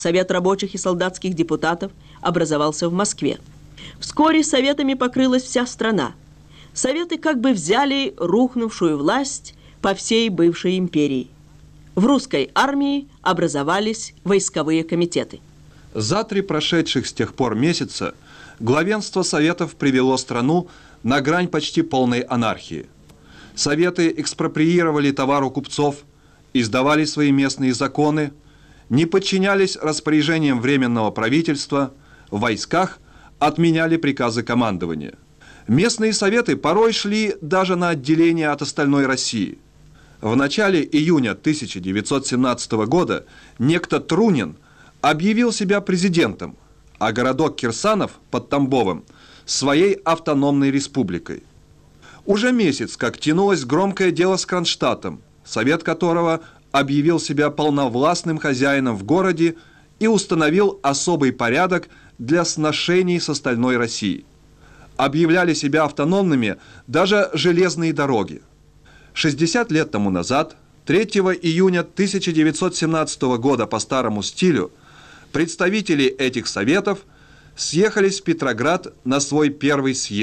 Совет рабочих и солдатских депутатов образовался в Москве. Вскоре советами покрылась вся страна. Советы как бы взяли рухнувшую власть по всей бывшей империи. В русской армии образовались войсковые комитеты. За 3 прошедших с тех пор месяца главенство Советов привело страну на грань почти полной анархии. Советы экспроприировали товар у купцов, издавали свои местные законы, не подчинялись распоряжениям Временного правительства, в войсках отменяли приказы командования. Местные советы порой шли даже на отделение от остальной России. В начале июня 1917 года некто Трунин объявил себя президентом, а городок Кирсанов под Тамбовом – своей автономной республикой. Уже месяц, как тянулось громкое дело с Кронштадтом, совет которого объявил себя полновластным хозяином в городе и установил особый порядок для сношений с остальной Россией. Объявляли себя автономными даже железные дороги. 60 лет тому назад, 3 июня 1917 года по старому стилю, представители этих советов съехались в Петроград на свой первый съезд.